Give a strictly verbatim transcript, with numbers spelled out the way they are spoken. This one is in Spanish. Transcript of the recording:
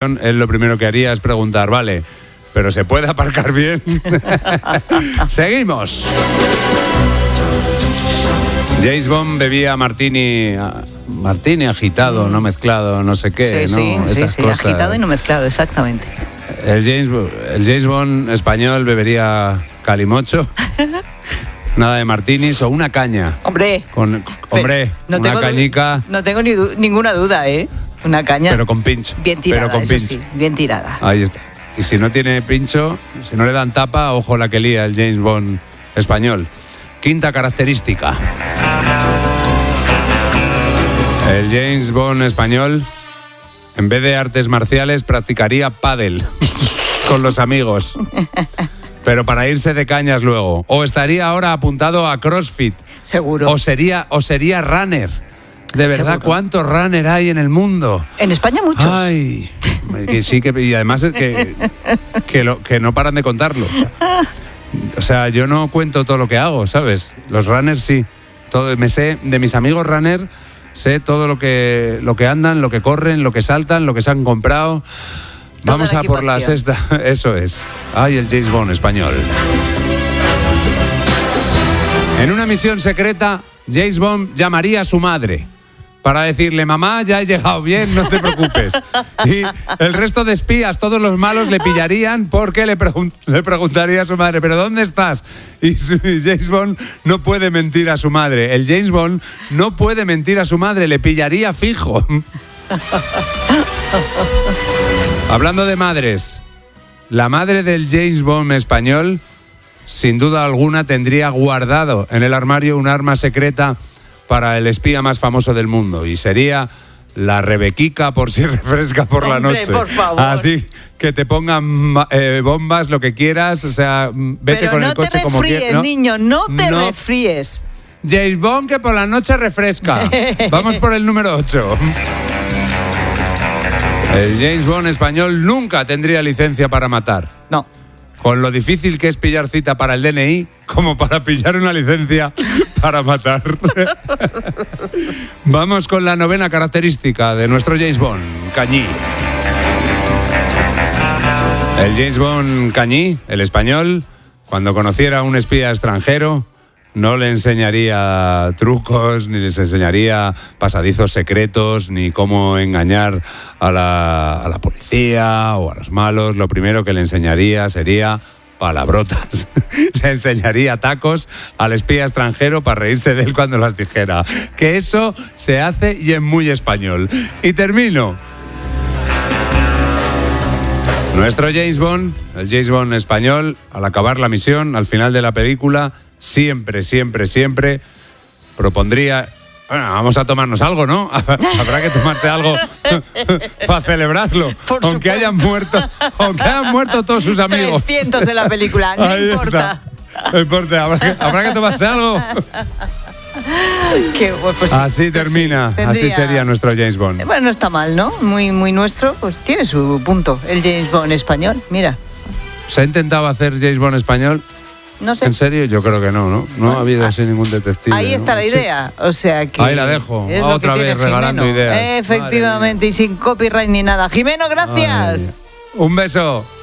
él lo primero que haría es preguntar, vale, ¿pero se puede aparcar bien? Seguimos. James Bond bebía martini, martini agitado, no mezclado, no sé qué, sí, ¿no? Sí, Esas sí, sí, cosas. agitado y no mezclado, exactamente. El James, el James Bond español bebería calimocho, nada de martinis o una caña. Hombre, Con, hombre, no una tengo, cañica. No tengo ni du- ninguna duda, ¿eh? Una caña. Pero con pincho. Bien tirada, pero con eso pincho. sí, bien tirada. Ahí está. Y si no tiene pincho, si no le dan tapa, ojo la que lía el James Bond español. Quinta característica. El James Bond español, en vez de artes marciales, practicaría pádel con los amigos. Pero para irse de cañas luego. O estaría ahora apuntado a CrossFit. Seguro. O sería, o sería runner. De verdad, Seguro. ¿cuántos runner hay en el mundo? En España muchos. Ay, que sí, que, y además es que, que, lo, que no paran de contarlo. O sea, yo no cuento todo lo que hago, ¿sabes? Los runners sí. Todo, me sé, de mis amigos runner, sé todo lo que, lo que andan, lo que corren, lo que saltan, lo que se han comprado. Toda Vamos la a por la equipación. sexta. Eso es. Ay, el James Bond español. En una misión secreta, James Bond llamaría a su madre para decirle, mamá, ya he llegado bien, no te preocupes. Y el resto de espías, todos los malos, le pillarían porque le, pregun- le preguntaría a su madre, ¿pero dónde estás? Y, su, y James Bond no puede mentir a su madre. El James Bond no puede mentir a su madre, le pillaría fijo. Hablando de madres, la madre del James Bond español, sin duda alguna, tendría guardado en el armario un arma secreta para el espía más famoso del mundo, y sería la Rebequica, por si refresca por la Hombre, noche. por favor. A ti, que te pongan eh, bombas, lo que quieras, o sea, vete Pero con no el coche te como refríes, quieras. ¿no? niño, no te No. refríes. James Bond, que por la noche refresca. Vamos por el número ocho. El James Bond español nunca tendría licencia para matar. No. Con lo difícil que es pillar cita para el D N I, como para pillar una licencia para matar. Vamos con la novena característica de nuestro James Bond, Cañí. El James Bond Cañí, el español, cuando conociera a un espía extranjero, no le enseñaría trucos, ni les enseñaría pasadizos secretos, ni cómo engañar a la, a la policía o a los malos. Lo primero que le enseñaría sería palabrotas. Le enseñaría tacos al espía extranjero para reírse de él cuando las dijera. Que eso se hace y es muy español. Y termino. Nuestro James Bond, el James Bond español, al acabar la misión, al final de la película, siempre, siempre, siempre propondría, bueno, vamos a tomarnos algo, ¿no? Habrá que tomarse algo para celebrarlo. Por aunque supuesto. hayan muerto, aunque hayan muerto todos sus amigos. trescientos en la película, no Ahí importa. está. No importa, habrá que, habrá que tomarse algo. Que, pues sí, Así pues termina, sí, así tendría- sería nuestro James Bond. Bueno, no está mal, ¿no? Muy, muy nuestro, pues tiene su punto, el James Bond español, mira. ¿Se ha intentado hacer James Bond español? No sé. ¿En serio? Yo creo que no, ¿no? No Bueno, ha habido ah, así ningún detective. Ahí está ¿no? la Sí. idea, o sea que... Ahí la dejo, es lo otra que vez tiene regalando Jimeno. ideas. Efectivamente, y sin copyright ni nada. Jimeno, gracias. Ay, un beso.